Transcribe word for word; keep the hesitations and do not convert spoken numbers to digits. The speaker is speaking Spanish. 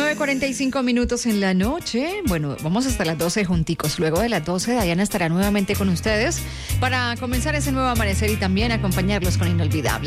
nueve cuarenta y cinco minutos en la noche. Bueno, vamos hasta las doce junticos. Luego de las doce, Diana estará nuevamente con ustedes para comenzar ese nuevo amanecer y también acompañarlos con Inolvidable.